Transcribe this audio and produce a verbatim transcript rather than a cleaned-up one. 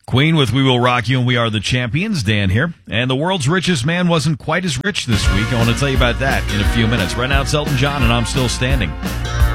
Queen with We Will Rock You and We Are the Champions. Dan here. And the world's richest man wasn't quite as rich this week. I want to tell you about that in a few minutes. Right now it's Elton John and I'm Still Standing.